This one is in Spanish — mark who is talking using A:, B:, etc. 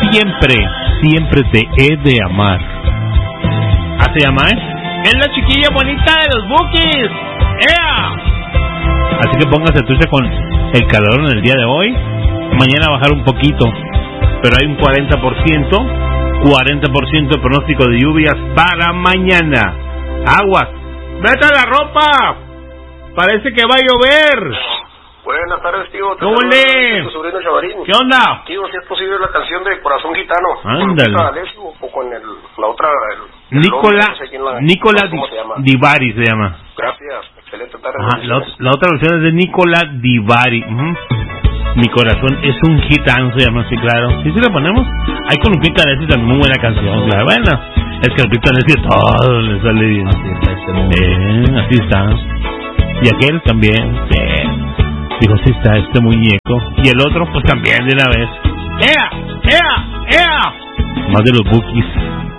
A: siempre te he de amar. ¿Así se llama, Es la chiquilla bonita de los Bukis. ¡Ea! Así que póngase trucha con el calor en el día de hoy. Mañana bajar un poquito, pero hay un 40% de pronóstico de lluvias para mañana. Aguas, vete la ropa, parece que va a llover.
B: Buenas tardes, tío.
A: ¿Cómo le?
B: Tu sobrino Chavarín.
A: ¿Qué onda?
B: Tío, si es posible la canción de Corazón Gitano.
A: Ándale.
B: ¿Con Alessio o con la otra?
A: Nicola
B: ¿cómo se llama?
A: Divari se llama.
B: Gracias, excelente tarde.
A: La otra versión es de Nicola Divari. Mi corazón es un gitano, se llama así, claro. ¿Sí la ponemos? Hay con Lupita D'Alessio también, muy buena canción, claro. Bueno, es que Lupita D'Alessio todo le sale bien. Así está. Y aquel también, dijo, sí está este muñeco. Y el otro, pues también de una vez. ¡Ea! Más de los Bukis.